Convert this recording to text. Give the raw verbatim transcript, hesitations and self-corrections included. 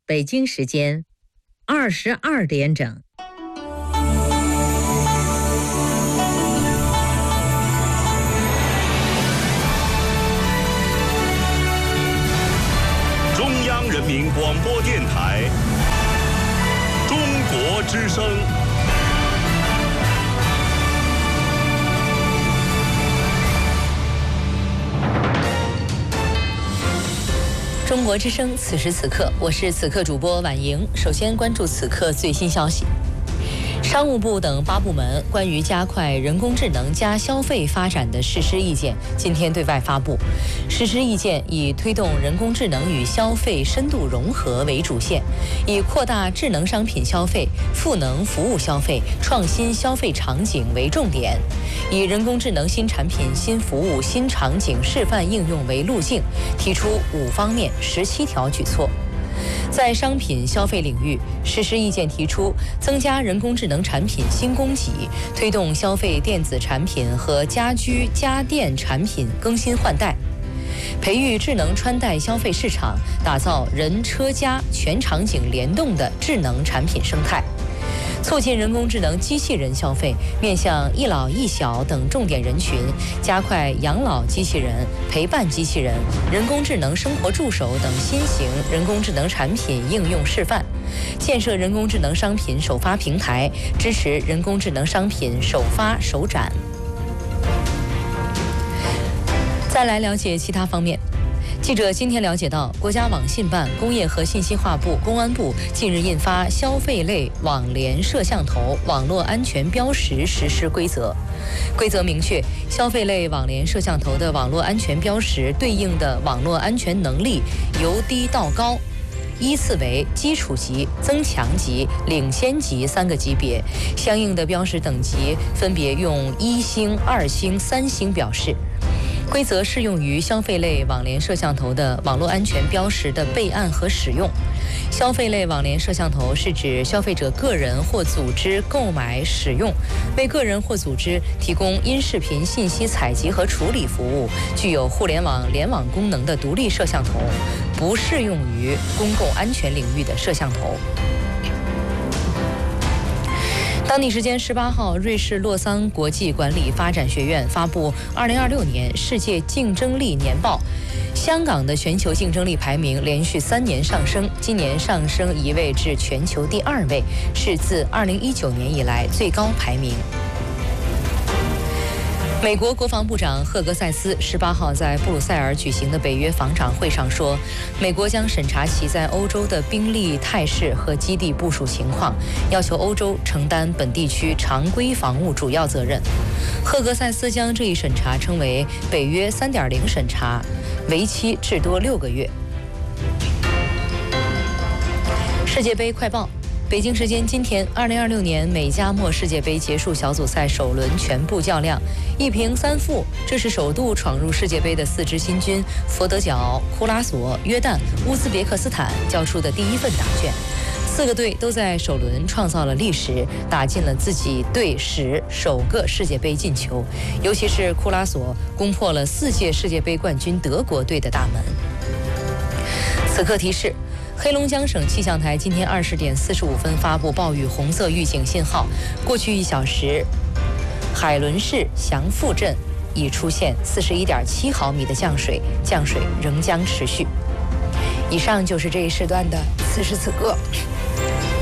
北京时间二十二点整。 中央人民广播电台中国之声。 中国之声，此时此刻，我是此刻主播婉莹。首先关注此刻最新消息。商务部等八部门关于加快人工智能加消费发展的实施意见今天对外发布。实施意见以推动人工智能与消费深度融合为主线，以扩大智能商品消费、赋能服务消费、创新消费场景为重点，以人工智能新产品、新服务、新场景示范应用为路径，提出五方面十七条举措。在商品消费领域，实施意见提出增加人工智能产品新供给，推动消费电子产品和家居家电产品更新换代，培育智能穿戴消费市场，打造人车家全场景联动的智能产品生态，促进人工智能机器人消费，面向一老一小等重点人群，加快养老机器人、陪伴机器人、人工智能生活助手等新型人工智能产品应用示范，建设人工智能商品首发平台，支持人工智能商品首发首展。再来了解其他方面。记者今天了解到，国家网信办、工业和信息化部、公安部近日印发消费类网联摄像头网络安全标识实施规则。规则明确，消费类网联摄像头的网络安全标识对应的网络安全能力由低到高，依次为基础级、增强级、领先级三个级别，相应的标识等级分别用一星、二星、三星表示。规则适用于消费类网联摄像头的网络安全标识的备案和使用。消费类网联摄像头是指消费者个人或组织购买、使用，为个人或组织提供音视频信息采集和处理服务，具有互联网联网功能的独立摄像头，不适用于公共安全领域的摄像头。当地时间十八号，瑞士洛桑国际管理发展学院发布二零二六年世界竞争力年报。香港的全球竞争力排名连续三年上升，今年上升一位至全球第二位，是自二零一九年以来最高排名。美国国防部长赫格塞斯十八号在布鲁塞尔举行的北约防长会上说，美国将审查其在欧洲的兵力态势和基地部署情况，要求欧洲承担本地区常规防务主要责任。赫格塞斯将这一审查称为北约 三点零 审查，为期至多六个月。世界杯快报。北京时间今天，二零二六年美加墨世界杯结束小组赛首轮全部较量，一平三负，这是首度闯入世界杯的四支新军佛得角、库拉索、约旦、乌兹别克斯坦交出的第一份答卷。四个队都在首轮创造了历史，打进了自己队史首个世界杯进球，尤其是库拉索攻破了四届世界杯冠军德国队的大门。此刻提示，黑龙江省气象台今天二十点四十五分发布暴雨红色预警信号。过去一小时，海伦市祥富镇已出现四十一点七毫米的降水，降水仍将持续。以上就是这一时段的此时此刻。